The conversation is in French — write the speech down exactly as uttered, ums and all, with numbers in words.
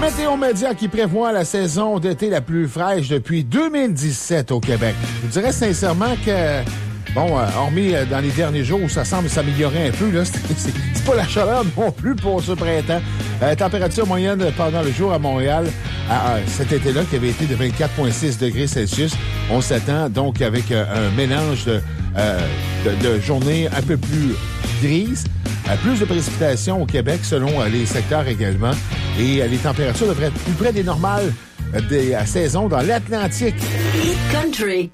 Météo Média qui prévoit la saison d'été la plus fraîche depuis deux mille dix-sept au Québec. Je dirais sincèrement que, bon, euh, hormis euh, dans les derniers jours où ça semble s'améliorer un peu, là, c'est, c'est, c'est pas la chaleur non plus pour ce printemps. Euh, température moyenne pendant le jour à Montréal, à, à, cet été-là, qui avait été de vingt-quatre virgule six degrés Celsius. On s'attend donc avec euh, un mélange de, euh, de, de journées un peu plus grises. Euh, plus de précipitations au Québec selon euh, les secteurs également. Et euh, les températures devraient être plus près des normales euh, des euh, saisons dans l'Atlantique. Country.